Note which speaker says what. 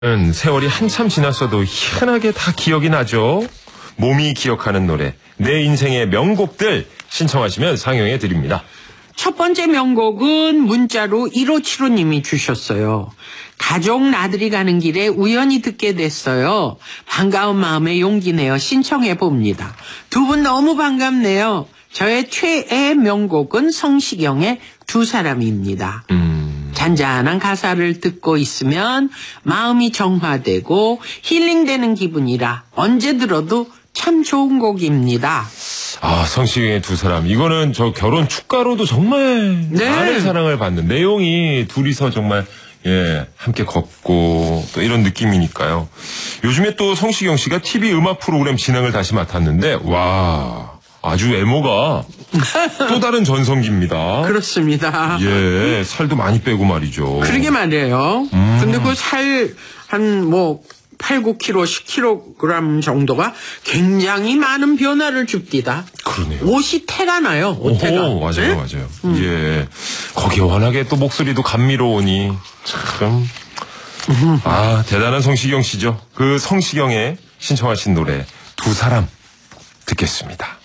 Speaker 1: 세월이 한참 지났어도 희한하게 다 기억이 나죠. 몸이 기억하는 노래, 내 인생의 명곡들 신청하시면 상영해 드립니다.
Speaker 2: 첫 번째 명곡은 문자로 1575님이 주셨어요. 가족 나들이 가는 길에 우연히 듣게 됐어요. 반가운 마음에 용기 내어 신청해 봅니다. 두 분 너무 반갑네요. 저의 최애 명곡은 성시경의 두 사람입니다. 잔잔한 가사를 듣고 있으면 마음이 정화되고 힐링되는 기분이라 언제 들어도 참 좋은 곡입니다.
Speaker 1: 아, 성시경의 두 사람. 이거는 저 결혼 축가로도 정말 많은 사랑을 받는 내용이 둘이서 정말 함께 걷고 또 이런 느낌이니까요. 요즘에 또 성시경 씨가 TV 음악 프로그램 진행을 다시 맡았는데 와, 아주 외모가 또 다른 전성기입니다.
Speaker 2: 그렇습니다.
Speaker 1: 예, 살도 많이 빼고 말이죠.
Speaker 2: 그러게 말이에요. 근데 그 살 한 8, 9kg, 10kg 정도가 굉장히 많은 변화를 줍디다.
Speaker 1: 그러네요.
Speaker 2: 옷이 태가 나요. 옷태가.
Speaker 1: 맞아요,
Speaker 2: 네?
Speaker 1: 맞아요. 예, 거기에 워낙에 또 목소리도 감미로우니 참. 아, 대단한 성시경 씨죠. 그 성시경의 신청하신 노래 두 사람 듣겠습니다.